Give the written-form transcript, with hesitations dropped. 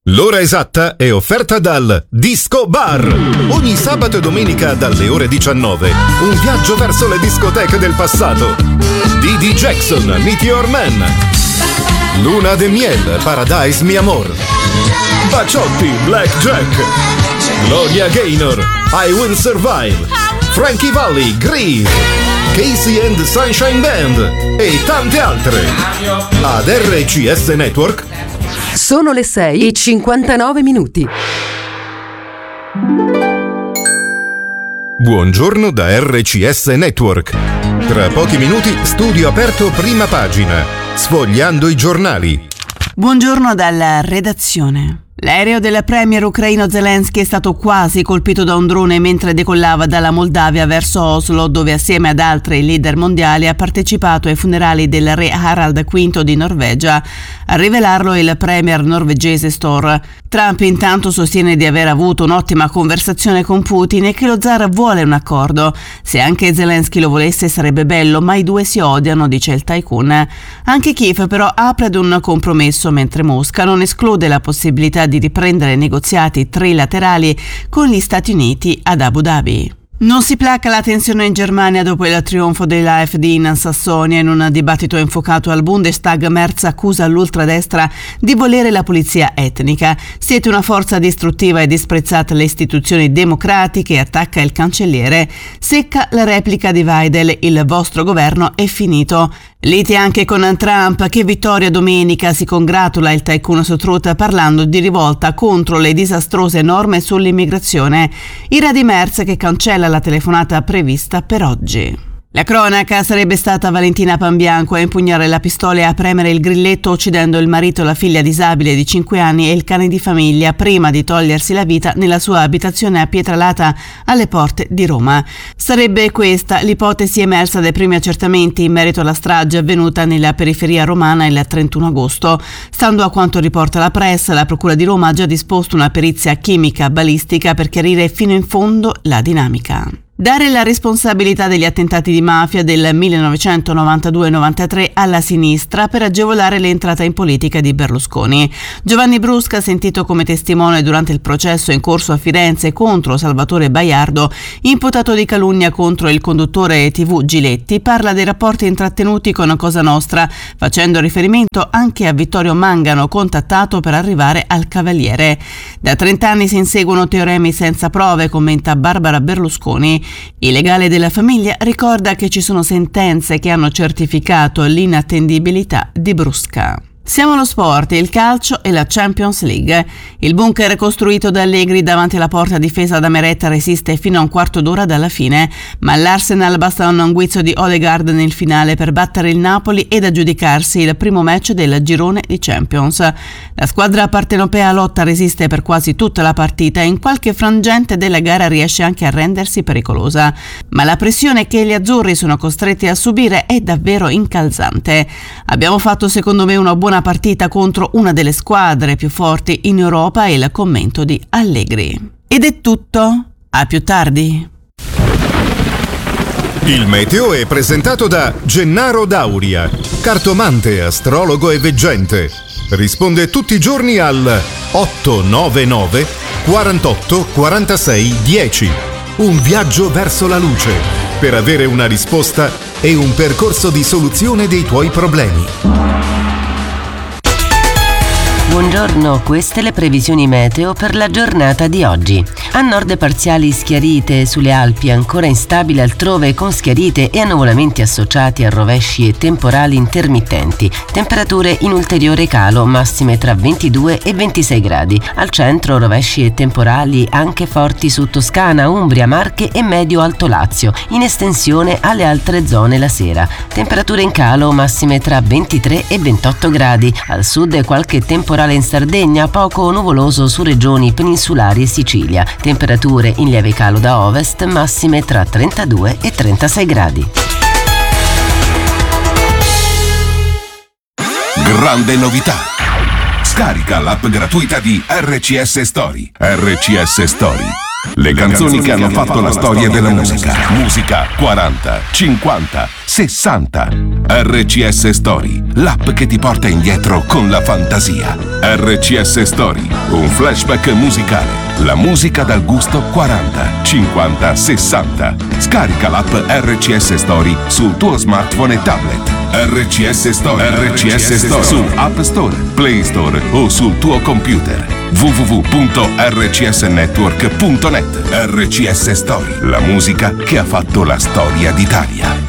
L'ora esatta è offerta dal Disco Bar. Ogni sabato e domenica dalle ore 19. Un viaggio verso le discoteche del passato. Didi Jackson, Meteor Man. Luna de Miel, Paradise Mi Amor. Baciotti, Black Jack. Gloria Gaynor, I Will Survive. Frankie Valli, Grieve. Casey and Sunshine Band e tante altre. Ad RCS Network sono le 6:59. Buongiorno da RCS Network. Tra pochi minuti studio aperto prima pagina, sfogliando i giornali. Buongiorno dalla redazione. L'aereo del premier ucraino Zelensky è stato quasi colpito da un drone mentre decollava dalla Moldavia verso Oslo, dove assieme ad altri leader mondiali ha partecipato ai funerali del re Harald V di Norvegia. A rivelarlo il premier norvegese Støre. Trump intanto sostiene di aver avuto un'ottima conversazione con Putin e che lo zar vuole un accordo. Se anche Zelensky lo volesse sarebbe bello, ma i due si odiano, dice il tycoon. Anche Kiev però apre ad un compromesso, mentre Mosca non esclude la possibilità di riprendere negoziati trilaterali con gli Stati Uniti ad Abu Dhabi. Non si placa la tensione in Germania dopo il trionfo dell'AfD in Sassonia. In un dibattito infocato al Bundestag, Merz accusa l'ultradestra di volere la pulizia etnica. Siete una forza distruttiva e disprezzate le istituzioni democratiche, e attacca il cancelliere. Secca la replica di Weidel, il vostro governo è finito. Liti anche con Trump, che vittoria domenica, si congratula il tycoon su Truth parlando di rivolta contro le disastrose norme sull'immigrazione. Ira di Merz che cancella la telefonata prevista per oggi. La cronaca: sarebbe stata Valentina Pambianco a impugnare la pistola e a premere il grilletto, uccidendo il marito, la figlia disabile di 5 anni e il cane di famiglia prima di togliersi la vita nella sua abitazione a Pietralata alle porte di Roma. Sarebbe questa l'ipotesi emersa dai primi accertamenti in merito alla strage avvenuta nella periferia romana il 31 agosto. Stando a quanto riporta la Press, la Procura di Roma ha già disposto una perizia chimica balistica per chiarire fino in fondo la dinamica. Dare la responsabilità degli attentati di mafia del 1992-93 alla sinistra per agevolare l'entrata in politica di Berlusconi. Giovanni Brusca, sentito come testimone durante il processo in corso a Firenze contro Salvatore Baiardo, imputato di calunnia contro il conduttore TV Giletti, parla dei rapporti intrattenuti con Cosa Nostra, facendo riferimento anche a Vittorio Mangano, contattato per arrivare al Cavaliere. Da 30 anni si inseguono teoremi senza prove, commenta Barbara Berlusconi. Il legale della famiglia ricorda che ci sono sentenze che hanno certificato l'inattendibilità di Brusca. Siamo allo sport, il calcio e la Champions League. Il bunker costruito da Allegri davanti alla porta difesa da Meret resiste fino a un quarto d'ora dalla fine, ma all'Arsenal basta un guizzo di Odegaard nel finale per battere il Napoli ed aggiudicarsi il primo match del girone di Champions. La squadra partenopea lotta, resiste per quasi tutta la partita e in qualche frangente della gara riesce anche a rendersi pericolosa. Ma la pressione che gli azzurri sono costretti a subire è davvero incalzante. Abbiamo fatto secondo me una buona partita contro una delle squadre più forti in Europa, e il commento di Allegri. Ed è tutto, a più tardi. Il meteo è presentato da Gennaro Dauria, cartomante, astrologo e veggente. Risponde tutti i giorni al 899 48 46 10. Un viaggio verso la luce per avere una risposta e un percorso di soluzione dei tuoi problemi. Buongiorno, queste le previsioni meteo per la giornata di oggi. A nord parziali schiarite, sulle Alpi ancora instabile altrove con schiarite e annuvolamenti associati a rovesci e temporali intermittenti. Temperature in ulteriore calo, massime tra 22 e 26 gradi. Al centro rovesci e temporali anche forti su Toscana, Umbria, Marche e Medio-Alto Lazio, in estensione alle altre zone la sera. Temperature in calo, massime tra 23 e 28 gradi. Al sud qualche temporale in Sardegna, poco nuvoloso su regioni peninsulari e Sicilia. Temperature in lieve calo da ovest, massime tra 32 e 36 gradi. Grande novità! Scarica l'app gratuita di RCS Story. RCS Story. Le canzoni che hanno fatto la storia della musica. Musica 40, 50, 60. RCS Story, l'app che ti porta indietro con la fantasia. RCS Story, un flashback musicale. La musica dal gusto 40, 50, 60. Scarica l'app RCS Story sul tuo smartphone e tablet. RCS Story, RCS Story su App Store, Play Store o sul tuo computer. www.rcsnetwork.net. RCS Story, la musica che ha fatto la storia d'Italia.